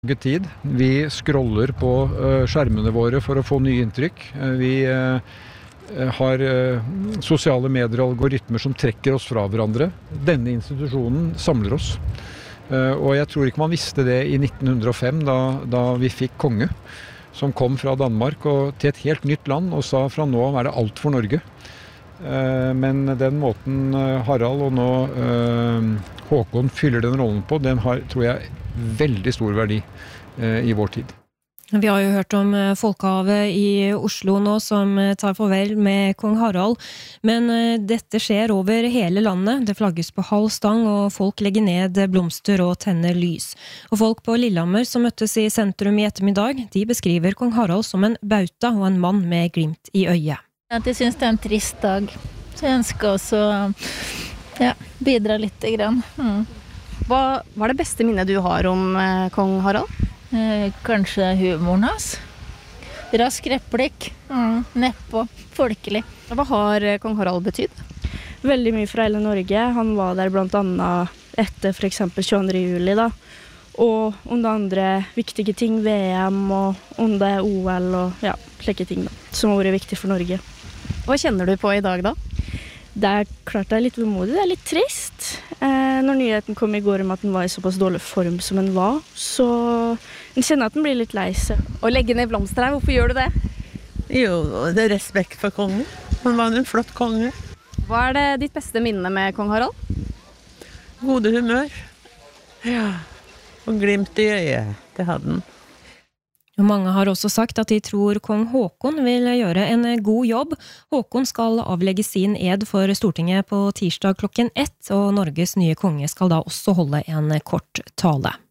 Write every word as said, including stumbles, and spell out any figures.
tid. Vi scroller på uh, skjermene våre for å få nye inntrykk. Uh, vi uh, har uh, sosiale medier og algoritmer som trekker oss fra hverandre. Denne institusjonen samler oss. Uh, og jeg tror ikke man visste det i nitten hundre og fem da, da vi fikk konge, som kom fra Danmark og til et helt nytt land og sa fra nå er det alt for Norge. Uh, men den måten uh, Harald og nå uh, Håkon fyller den rollen på, den har, tror jeg, veldig stor verdi eh, i vår tid. Vi har jo hørt om folkehavet i Oslo nå som tar farvel med kong Harald, men eh, dette skjer over hele landet. Det flagges på halv stang og folk legger ned blomster og tenner lys. Og folk på Lillehammer som møttes i sentrum i ettermiddag, de beskriver kong Harald som en bauta og en mann med glimt i øyet. Jeg synes det er en trist dag, så jeg ønsker også ja, bidra litt grann. Mm. Hva var det beste minnet du har om eh, kong Harald? Eh, kanskje humoren hans. Rask replikk, mm, neppe, folkelig. Hva har eh, kong Harald betydd? Veldig mye fra hele Norge. Han var der blant annet etter for eksempel tjueandre juli da. Og under andre viktige ting, V M og under O L og ja, slike ting da, som har vært viktig for Norge. Hva kjenner du på i dag da? Det er klart det er litt vemodig, det er litt trist. Eh, når nyheten kom i går om at den var i såpass dårlig form som den var, så jeg kjenner at den blir litt lei seg. Å legge ned blomster her, hvorfor gjør du det? Jo, det er respekt for kongen. Han var en flott konge. Hva er det ditt beste minne med kong Harald? Gode humør. Ja, og glimt i øyet, det hadde han. Og mange har også sagt at de tror kong Håkon vil gjøre en god jobb. Håkon skal avlegge sin ed for Stortinget på tirsdag klokken ett, og Norges nye konge skal da også holde en kort tale.